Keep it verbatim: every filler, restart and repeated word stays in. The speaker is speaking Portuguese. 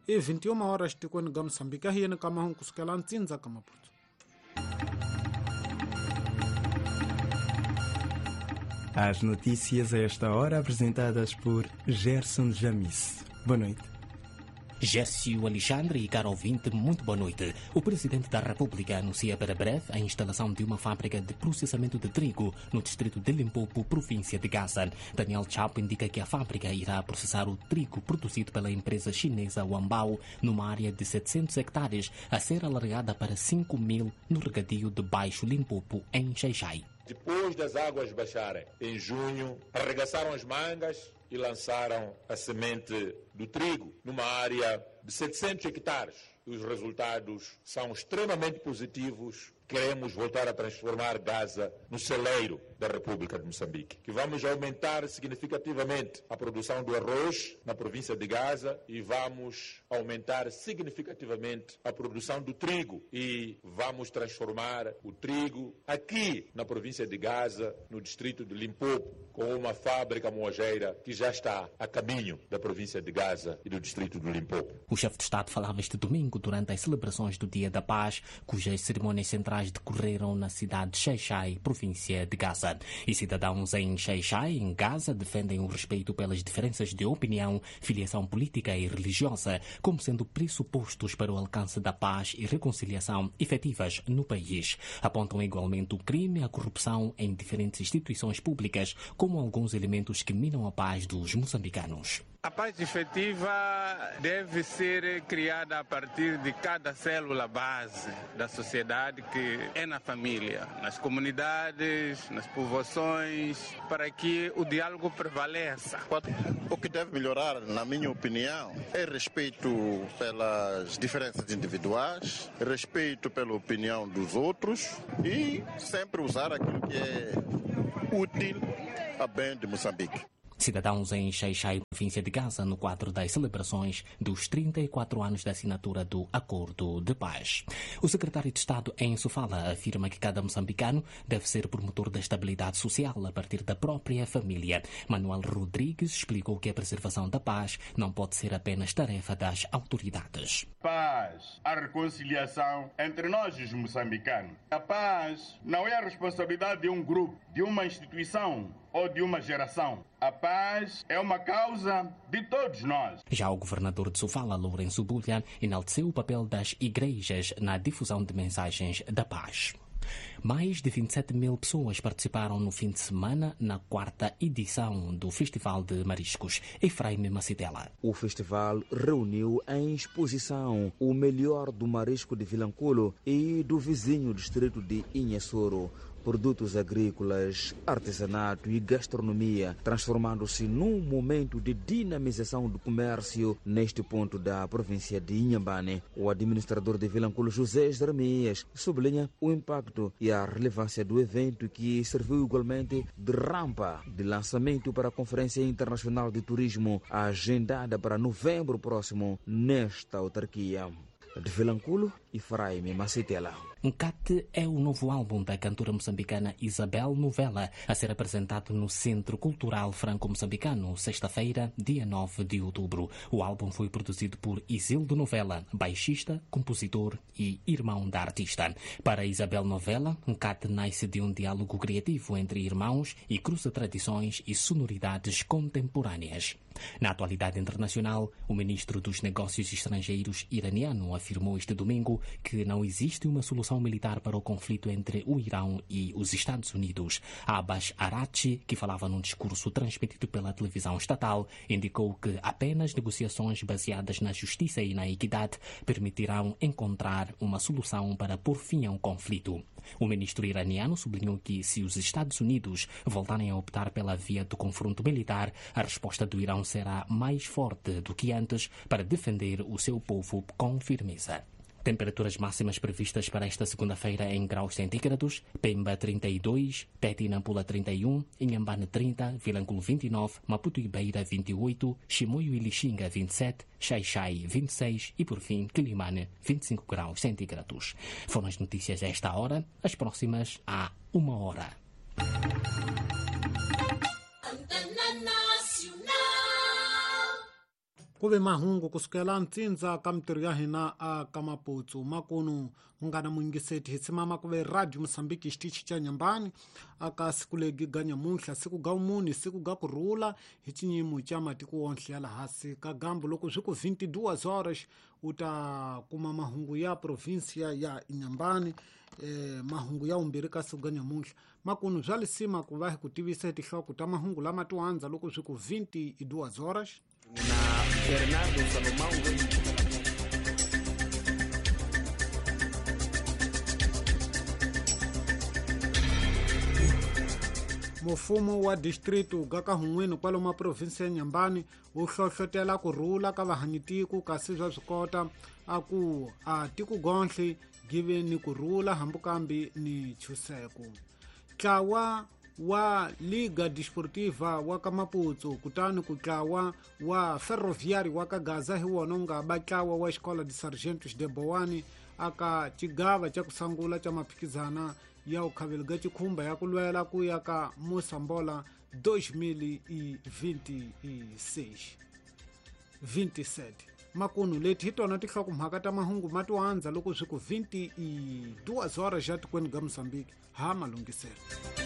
e vinte e uma horas tikweni ga Moçambique hiyeni ka mahungu kusukela ntsindza ka Maputo. As notícias a esta hora apresentadas por Gerson Jamis. Boa noite. Gércio Alexandre e caro ouvinte, muito boa noite. O Presidente da República anuncia para breve a instalação de uma fábrica de processamento de trigo no distrito de Limpopo, província de Gaza. Daniel Chapo indica que a fábrica irá processar o trigo produzido pela empresa chinesa Wambao numa área de setecentos hectares, a ser alargada para cinco mil no regadio de Baixo Limpopo, em Xai-Xai. Depois das águas baixarem, em junho, arregaçaram as mangas e lançaram a semente do trigo numa área de setecentos hectares. Os resultados são extremamente positivos. Queremos voltar a transformar Gaza no celeiro da República de Moçambique, que vamos aumentar significativamente a produção do arroz na província de Gaza e vamos aumentar significativamente a produção do trigo e vamos transformar o trigo aqui na província de Gaza, no distrito de Limpopo, com uma fábrica moageira que já está a caminho da província de Gaza e do distrito de Limpopo. O chefe de Estado falava este domingo durante as celebrações do Dia da Paz, cujas cerimônias centrais decorreram na cidade de Xai-Xai, província de Gaza. E cidadãos em Xai-Xai, em Gaza, defendem o respeito pelas diferenças de opinião, filiação política e religiosa, como sendo pressupostos para o alcance da paz e reconciliação efetivas no país. Apontam igualmente o crime e a corrupção em diferentes instituições públicas, como alguns elementos que minam a paz dos moçambicanos. A paz efetiva deve ser criada a partir de cada célula base da sociedade, que é na família, nas comunidades, nas povoações, para que o diálogo prevaleça. O que deve melhorar, na minha opinião, é respeito pelas diferenças individuais, respeito pela opinião dos outros e sempre usar aquilo que é útil a bem de Moçambique. Cidadãos em Xai-Xai, província de Gaza, no quadro das celebrações dos trinta e quatro anos da assinatura do Acordo de Paz. O secretário de Estado em Sofala afirma que cada moçambicano deve ser promotor da estabilidade social a partir da própria família. Manuel Rodrigues explicou que a preservação da paz não pode ser apenas tarefa das autoridades. Paz, a reconciliação entre nós os moçambicanos. A paz não é a responsabilidade de um grupo, de uma instituição ou de uma geração. A paz é uma causa de todos nós. Já o governador de Sofala, Lourenço Bulha, enalteceu o papel das igrejas na difusão de mensagens da paz. Mais de vinte e sete mil pessoas participaram no fim de semana na quarta edição do Festival de Mariscos, Efraim Macitela. O festival reuniu em exposição o melhor do marisco de Vilanculo e do vizinho distrito de Inhassoro. Produtos agrícolas, artesanato e gastronomia, transformando-se num momento de dinamização do comércio neste ponto da província de Inhambane. O administrador de Vilanculo, José Jeremias, sublinha o impacto e a relevância do evento, que serviu igualmente de rampa de lançamento para a Conferência Internacional de Turismo, agendada para novembro próximo nesta autarquia. De Vilanculo, Efraim Macitela. Nkate é o novo álbum da cantora moçambicana Isabel Novella, a ser apresentado no Centro Cultural Franco-Moçambicano, sexta-feira, dia nove de outubro. O álbum foi produzido por Isildo Novella, baixista, compositor e irmão da artista. Para Isabel Novella, Nkate nasce de um diálogo criativo entre irmãos e cruza tradições e sonoridades contemporâneas. Na atualidade internacional, o ministro dos Negócios Estrangeiros iraniano afirmou este domingo que não existe uma solução militar para o conflito entre o Irão e os Estados Unidos. Abbas Araghchi, que falava num discurso transmitido pela televisão estatal, indicou que apenas negociações baseadas na justiça e na equidade permitirão encontrar uma solução para pôr fim a um conflito. O ministro iraniano sublinhou que, se os Estados Unidos voltarem a optar pela via do confronto militar, a resposta do Irão será mais forte do que antes para defender o seu povo com firmeza. Temperaturas máximas previstas para esta segunda-feira em graus centígrados: Pemba trinta e dois, Tete e Nampula trinta e um, Inhambane trinta, Vilanculo vinte e nove, Maputo e Beira vinte e oito, Chimoio e Lixinga vinte e sete, Xai-Xai vinte e seis e, por fim, Quilimane vinte e cinco graus centígrados. Foram as notícias a esta hora, as próximas há uma hora. kuve mahungu kusukela ntsindza ka mintirho ya hina a ka maputsu makunu ngana muingiseti hitsimama kuve radio Mosambiki xitichi cha Nyambani aka siku legi ga nyamuhla siku ga umuni siku ga kurhula hi cinyimu cha matiko onhle ya lahasi ka gambo loko zviku vinte-duas horas uta kuma mahungu ya provinsia ya Nyambani eh, mahungu ya umbiri ka siku ga nyamuhla makunu zvalisima kuva hi kutivisa hi tihloko ta mahungu lama tuhandza loko zviku vinte-duas horas na Bernardo Salomão. mufumo wa distritu ga ka hun'wini kwalo ma provinsi ya Nyambani wu hlohlotela ku rhula ka vahanyitiku kasi bya swi kota a ku a tiku gonhle give ni ku rhula hambukambi ni chuseko tlawa wa Liga Desportiva wa ka Maputsu kutani ku tlawa wa Ferroviário wa ka Gaza hi wona nga ba tlawa wa Escola de Sargentos de Boane aka cigava ca kusangula ca maphikizana ya ukhaveli ga cikhumba ya ku lwela ku ya ka Mosambola dois mil e vinte e sete makunu leti hi tona tinhlokomhaka ta mahungu ma tuhandza loko zwi ku vinte-duas horas ya tikweni ga Mosambiki ha malungiselo.